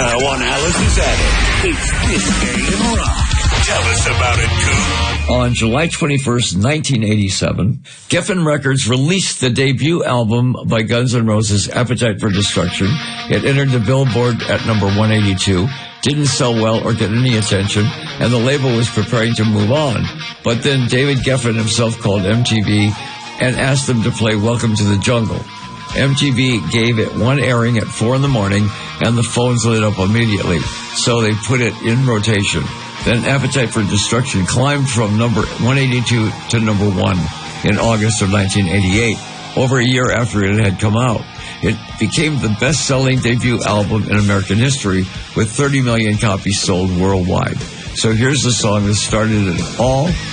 One Alice is at it. It's This Day in Rock. Tell us about it, Coop. On July 21st, 1987, Geffen Records released the debut album by Guns N' Roses, Appetite for Destruction. It entered the Billboard at number 182, didn't sell well or get any attention, and the label was preparing to move on. But then David Geffen himself called MTV and asked them to play Welcome to the Jungle. MTV gave it one airing at 4 in the morning, and the phones lit up immediately, so they put it in rotation. Then Appetite for Destruction climbed from number 182 to number 1 in August of 1988, over a year after it had come out. It became the best-selling debut album in American history, with 30 million copies sold worldwide. So here's the song that started it all.